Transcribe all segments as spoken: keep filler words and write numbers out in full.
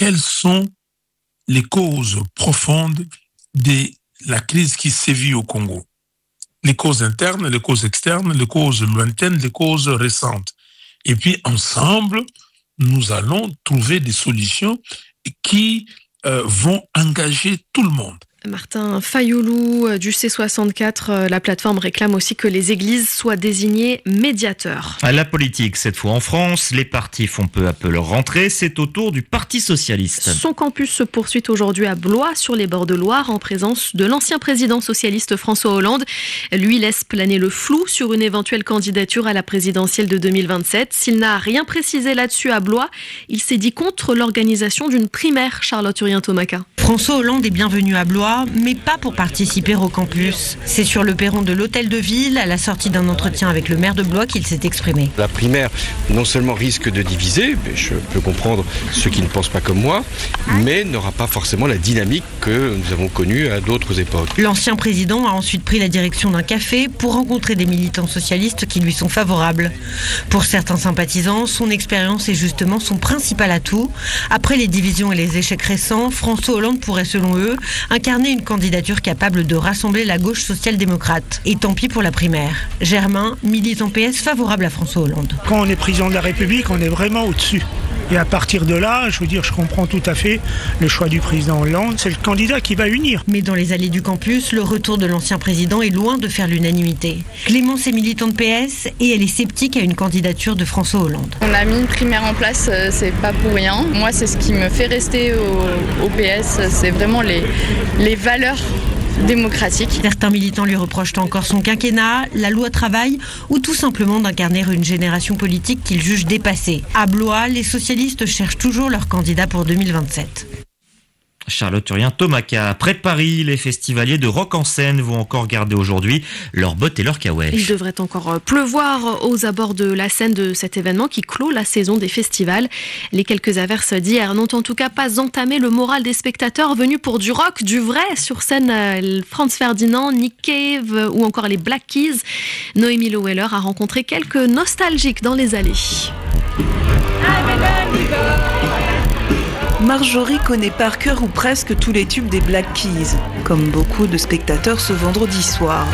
quelles sont les causes profondes de la crise qui sévit au Congo. Les causes internes, les causes externes, les causes lointaines, les causes récentes. Et puis, ensemble, nous allons trouver des solutions qui euh, vont engager tout le monde. Martin Fayoulou du C soixante-quatre, la plateforme réclame aussi que les églises soient désignées médiateurs. La politique, cette fois en France, les partis font peu à peu leur rentrée, c'est au tour du Parti socialiste. Son campus se poursuit aujourd'hui à Blois, sur les bords de Loire, en présence de l'ancien président socialiste François Hollande. Lui laisse planer le flou sur une éventuelle candidature à la présidentielle de deux mille vingt-sept. S'il n'a rien précisé là-dessus à Blois, il s'est dit contre l'organisation d'une primaire. Charlotte Urien-Tomaka. François Hollande est bienvenu à Blois, mais pas pour participer au campus. C'est sur le perron de l'hôtel de ville, à la sortie d'un entretien avec le maire de Blois, qu'il s'est exprimé. La primaire, non seulement risque de diviser, mais je peux comprendre ceux qui ne pensent pas comme moi, mais n'aura pas forcément la dynamique que nous avons connue à d'autres époques. L'ancien président a ensuite pris la direction d'un café pour rencontrer des militants socialistes qui lui sont favorables. Pour certains sympathisants, son expérience est justement son principal atout. Après les divisions et les échecs récents, François Hollande pourrait, selon eux, incarner une candidature capable de rassembler la gauche social-démocrate. Et tant pis pour la primaire. Germain, militant P S favorable à François Hollande. Quand on est président de la République, on est vraiment au-dessus. Et à partir de là, je veux dire, je comprends tout à fait le choix du président Hollande. C'est le candidat qui va unir. Mais dans les allées du campus, le retour de l'ancien président est loin de faire l'unanimité. Clémence est militante de P S et elle est sceptique à une candidature de François Hollande. On a mis une primaire en place, c'est pas pour rien. Moi, c'est ce qui me fait rester au, au P S, c'est vraiment les, les valeurs démocratique. Certains militants lui reprochent encore son quinquennat, la loi travail ou tout simplement d'incarner une génération politique qu'ils jugent dépassée. À Blois, les socialistes cherchent toujours leur candidat pour deux mille vingt-sept. Charlotte Urien-Tomaka. Près de Paris, les festivaliers de Rock en Seine vont encore garder aujourd'hui leurs bottes et leurs caouèches. Il devrait encore pleuvoir aux abords de la Seine de cet événement qui clôt la saison des festivals. Les quelques averses d'hier n'ont en tout cas pas entamé le moral des spectateurs venus pour du rock, du vrai. Sur scène, Franz Ferdinand, Nick Cave ou encore les Black Keys. Noémie Loweller a rencontré quelques nostalgiques dans les allées. Marjorie connaît par cœur ou presque tous les tubes des Black Keys, comme beaucoup de spectateurs ce vendredi soir.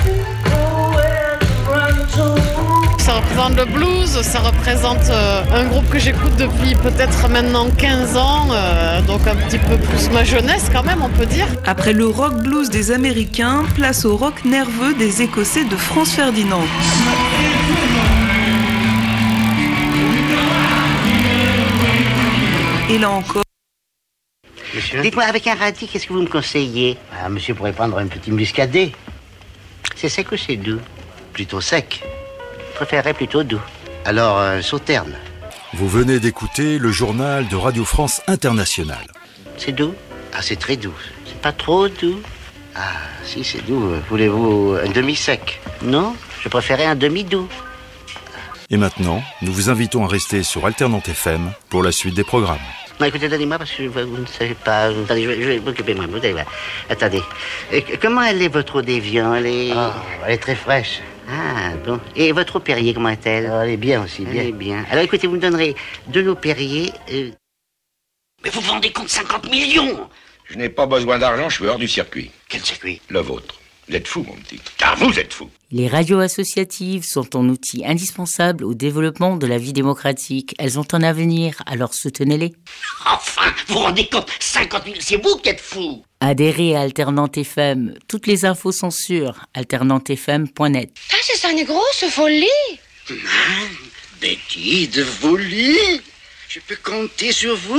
Ça représente le blues, ça représente euh, un groupe que j'écoute depuis peut-être maintenant quinze ans, euh, donc un petit peu plus ma jeunesse quand même, on peut dire. Après le rock blues des Américains, place au rock nerveux des Écossais de Franz Ferdinand. Et là encore... Monsieur. Dites-moi, avec un radis, qu'est-ce que vous me conseillez? Ah, monsieur pourrait prendre un petit muscadet. C'est sec ou c'est doux? Plutôt sec. Je préférerais plutôt doux. Alors, un sauterne. Vous venez d'écouter le journal de Radio France Internationale. C'est doux? Ah, c'est très doux. C'est pas trop doux? Ah, si, c'est doux. Voulez-vous un demi-sec? Non, je préférais un demi-doux. Et maintenant, nous vous invitons à rester sur Alternante F M pour la suite des programmes. Non, écoutez, donnez-moi parce que vous ne savez pas. Attendez, je vais, je vais m'occuper moi. Attendez. Et comment elle est, votre eau d'Évian? Elle est... Oh, elle est très fraîche. Ah, bon. Et votre eau Perrier, comment est-elle? Oh, elle est bien aussi, bien. Elle est bien. Alors écoutez, vous me donnerez de l'eau Perrier. Euh... Mais vous vous rendez compte, cinquante millions? Je n'ai pas besoin d'argent, je suis hors du circuit. Quel circuit? Le vôtre. Vous êtes fou, mon petit. Car vous êtes fou. Les radios associatives sont un outil indispensable au développement de la vie démocratique. Elles ont un avenir, alors soutenez-les. Enfin, vous vous rendez compte, cinquante mille, c'est vous qui êtes fou. Adhérez à Alternante F M. Toutes les infos sont sur alternante f m point net. Ah, c'est ça, une grosse folie. Man, bêtise de folie. Je peux compter sur vous.